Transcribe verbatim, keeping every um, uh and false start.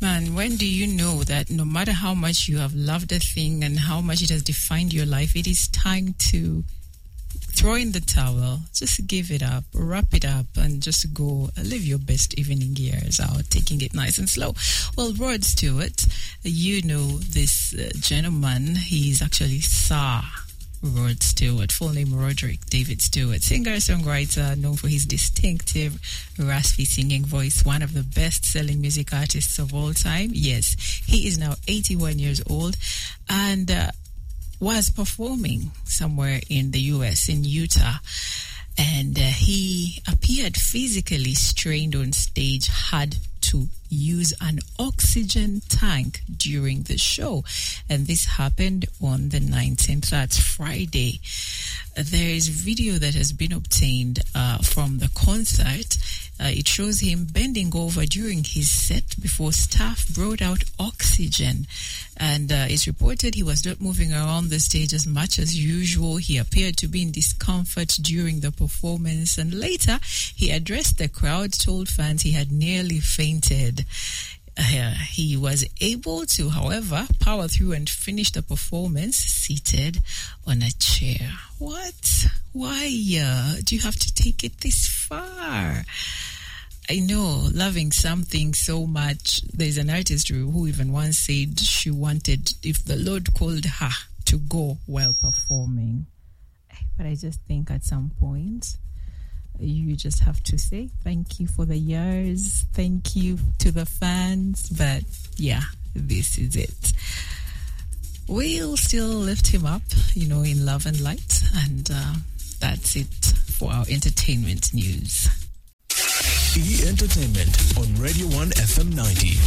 Man, when do you know that no matter how much you have loved a thing and how much it has defined your life, it is time to throw in the towel, just give it up, wrap it up, and just go live your best evening years out, taking it nice and slow. Well, Rod Stewart, you know this uh, gentleman. He's actually Sir Rod Stewart, full name Roderick David Stewart, singer-songwriter known for his distinctive raspy singing voice, one of the best-selling music artists of all time. Yes, he is now eighty-one years old and uh, was performing somewhere in the U S, in Utah, and uh, he appeared physically strained on stage, had to use an oxygen tank during the show, and this happened on the nineteenth, that's Friday. There is video that has been obtained uh, from the concert. Uh, it shows him bending over during his set before staff brought out oxygen, and uh, it's reported he was not moving around the stage as much as usual. He appeared to be in discomfort during the performance, and later he addressed the crowd, told fans he had nearly fainted. Uh, he was able to, however, power through and finish the performance seated on a chair. What? Why uh, do you have to take it this far? I know, loving something so much. There's an artist who even once said she wanted, if the Lord called her, to go while performing. But I just think at some point, you just have to say thank you for the years, thank you to the fans, but yeah, this is it. We'll still lift him up, you know, in love and light, and uh, that's it for our entertainment news. E Entertainment on Radio one F M ninety.